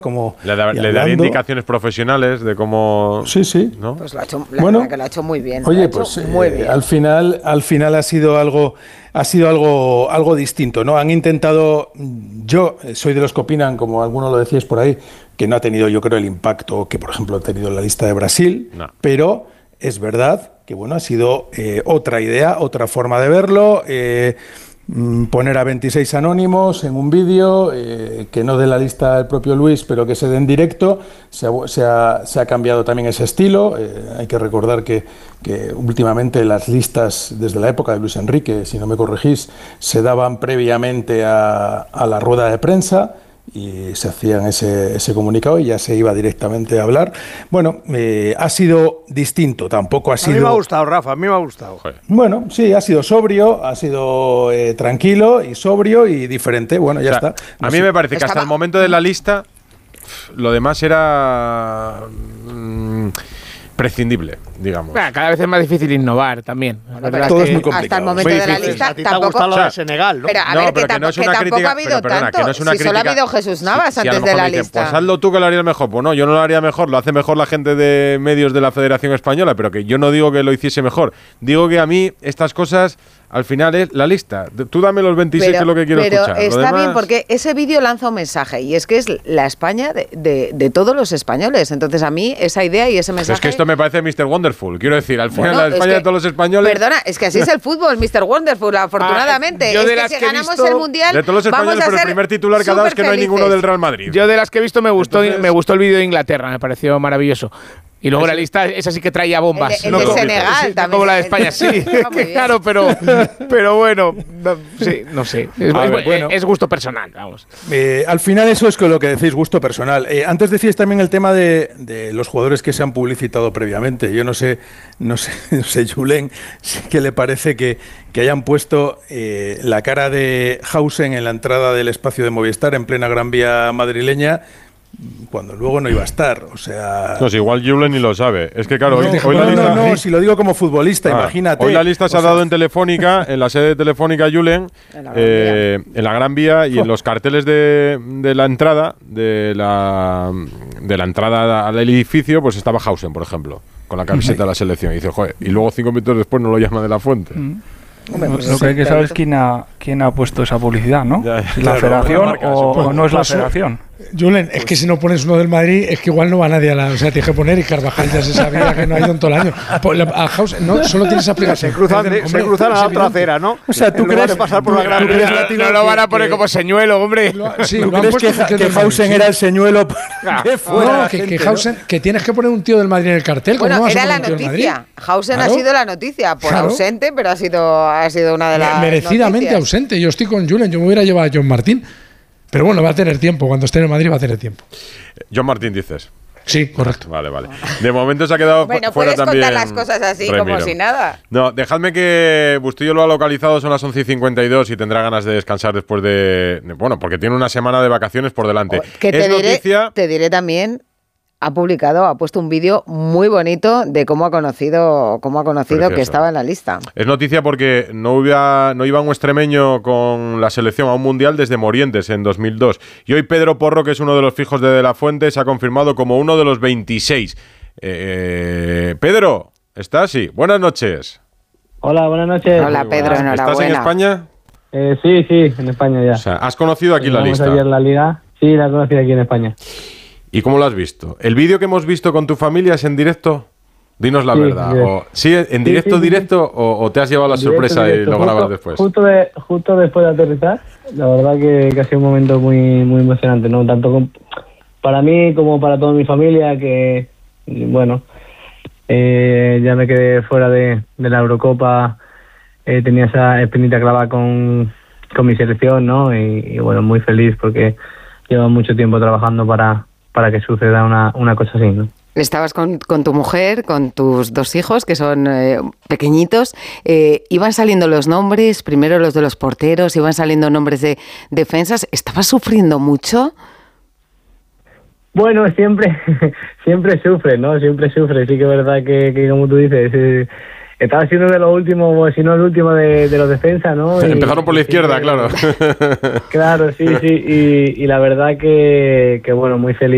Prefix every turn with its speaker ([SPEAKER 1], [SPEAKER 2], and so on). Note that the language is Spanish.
[SPEAKER 1] como
[SPEAKER 2] le daría indicaciones profesionales de cómo...
[SPEAKER 1] Sí.
[SPEAKER 2] ¿no?
[SPEAKER 3] Pues la verdad que lo ha hecho muy bien.
[SPEAKER 1] Oye, pues muy bien. Al final ha sido algo distinto, ¿no? Han intentado, yo soy de los que opinan, como algunos lo decíais por ahí, que no ha tenido, yo creo, el impacto que, por ejemplo, ha tenido en la lista de Brasil, pero es verdad que, bueno, ha sido otra idea, otra forma de verlo, poner a 26 anónimos en un vídeo, que no de la lista del propio Luis, pero que se dé en directo. Se ha cambiado también ese estilo. Hay que recordar que últimamente las listas, desde la época de Luis Enrique, si no me corregís, se daban previamente a la rueda de prensa y se hacían ese comunicado y ya se iba directamente a hablar. Bueno, ha sido distinto, tampoco ha sido...
[SPEAKER 4] A mí me ha gustado, Rafa, a mí me ha gustado.
[SPEAKER 1] Bueno, sí, ha sido sobrio, ha sido tranquilo y sobrio y diferente. Bueno, ya está.
[SPEAKER 2] No a mí me parece que hasta el momento de la lista, lo demás era... prescindible, digamos.
[SPEAKER 5] Cada vez es más difícil innovar también.
[SPEAKER 1] Todo es muy complicado.
[SPEAKER 3] Hasta el momento de la lista
[SPEAKER 4] a ti te ha gustado lo de Senegal, ¿no?
[SPEAKER 3] Pero a ver, que no es una crítica, tampoco ha habido tanto. Si solo ha habido Jesús Navas antes de la lista.
[SPEAKER 2] Pues hazlo tú que lo harías mejor. Pues no, yo no lo haría mejor. Lo hace mejor la gente de medios de la Federación Española, pero que yo no digo que lo hiciese mejor. Digo que a mí estas cosas... Al final es la lista. Tú dame los 26, que es lo que quiero escuchar.
[SPEAKER 3] Pero está bien, porque ese vídeo lanza un mensaje, y es que es la España de todos los españoles. Entonces, a mí, esa idea y ese mensaje...
[SPEAKER 2] Es que esto me parece Mr. Wonderful. Quiero decir, al final la España de todos los españoles...
[SPEAKER 3] Perdona, es que así es el fútbol, Mr. Wonderful, afortunadamente.
[SPEAKER 5] Yo de
[SPEAKER 3] es
[SPEAKER 5] las
[SPEAKER 3] que si
[SPEAKER 5] que he
[SPEAKER 3] ganamos
[SPEAKER 5] visto,
[SPEAKER 3] el Mundial,
[SPEAKER 2] de todos los españoles, pero el primer titular que ha dado es que no hay ninguno del Real Madrid.
[SPEAKER 5] Yo de las que he visto me gustó el vídeo de Inglaterra, me pareció maravilloso. Y luego la lista, esa sí que traía bombas.
[SPEAKER 3] El de Senegal también.
[SPEAKER 5] Como la de España, sí. Claro, pero bueno, no sé. Es gusto personal, vamos.
[SPEAKER 1] Al final eso es con lo que decís, gusto personal. Antes decíais también el tema de los jugadores que se han publicitado previamente. Yo no sé, Julen, ¿qué le parece que hayan puesto la cara de Hausen en la entrada del espacio de Movistar en plena Gran Vía madrileña, cuando luego no iba a estar? O sea...
[SPEAKER 2] No, si igual Julen ni lo sabe. Es que claro, hoy la lista...
[SPEAKER 1] No, si lo digo como futbolista, imagínate.
[SPEAKER 2] Hoy la lista se ha dado en Telefónica, en la sede de Telefónica en la Gran Vía y en los carteles de la entrada, de la entrada al edificio, pues estaba Hausen, por ejemplo, con la camiseta de la selección. Y dice, joder, y luego 5 minutos después no lo llama de la Fuente.
[SPEAKER 6] Pues lo que hay que saber es quién ha puesto esa publicidad, ¿no? Si la federación o no es la federación.
[SPEAKER 7] Julen, es que si no pones uno del Madrid, es que igual no va nadie a la... O sea, tienes que poner, y Carvajal ya se sabía que no ha ido en todo el año. A House, no, solo tienes aplicación.
[SPEAKER 4] Se cruzan a la otra acera, ¿no?
[SPEAKER 1] O sea, ¿tú crees
[SPEAKER 4] de pasar por la Gran Vía?
[SPEAKER 5] No lo van a poner como señuelo, hombre.
[SPEAKER 1] ¿Tú crees que Hausen era el señuelo?
[SPEAKER 7] No, que Hausen, que tienes que poner un tío del Madrid en el cartel.
[SPEAKER 3] Bueno, era la noticia. Hausen ha sido la noticia, por ausente, pero ha sido una de las
[SPEAKER 7] merecidamente ausente. Yo estoy con Julen, yo me hubiera llevado a John Martín. Pero bueno, va a tener tiempo. Cuando esté en el Madrid va a tener tiempo.
[SPEAKER 2] John Martín, dices.
[SPEAKER 7] Sí, correcto.
[SPEAKER 2] Vale. De momento se ha quedado fuera también.
[SPEAKER 3] Contar las cosas así, Remiro, como si nada.
[SPEAKER 2] No, dejadme que Bustillo lo ha localizado, son las 11:52 y tendrá ganas de descansar después bueno, porque tiene una semana de vacaciones por delante.
[SPEAKER 3] Te diré también... Ha puesto un vídeo muy bonito de cómo ha conocido que estaba en la lista.
[SPEAKER 2] Es noticia porque no iba un extremeño con la selección a un mundial desde Morientes en 2002. Y hoy Pedro Porro, que es uno de los fijos de la Fuente, se ha confirmado como uno de los 26. Pedro, ¿estás? Sí. Buenas noches.
[SPEAKER 8] Hola, buenas noches.
[SPEAKER 3] Hola, Pedro, enhorabuena.
[SPEAKER 2] ¿Estás en España?
[SPEAKER 8] Sí, en España ya.
[SPEAKER 2] O sea, ¿has conocido aquí la lista?
[SPEAKER 8] Ayer la liga. Sí, la he conocido aquí en España.
[SPEAKER 2] ¿Y cómo lo has visto? ¿El vídeo que hemos visto con tu familia es en directo? Dinos la verdad.
[SPEAKER 8] Sí.
[SPEAKER 2] ¿En directo, directo? ¿O te has llevado la sorpresa y lo grabas después?
[SPEAKER 8] Justo después de aterrizar. La verdad que ha sido un momento muy, muy emocionante, ¿no? Tanto para mí como para toda mi familia, que, bueno, ya me quedé fuera de la Eurocopa. Tenía esa espinita clavada con mi selección, ¿no? Y bueno, muy feliz porque llevo mucho tiempo trabajando para que suceda una cosa así, ¿no?
[SPEAKER 3] Estabas con tu mujer, con tus 2 hijos, que son pequeñitos. Iban saliendo los nombres, primero los de los porteros, iban saliendo nombres de defensas. ¿Estabas sufriendo mucho?
[SPEAKER 8] Bueno, siempre sufre, ¿no? Siempre sufre. Sí que es verdad que como tú dices... Estaba siendo de los últimos, si no el último de los defensas, ¿no?
[SPEAKER 2] Empezaron por la izquierda, claro.
[SPEAKER 8] Claro, sí. Y la verdad que bueno, muy feliz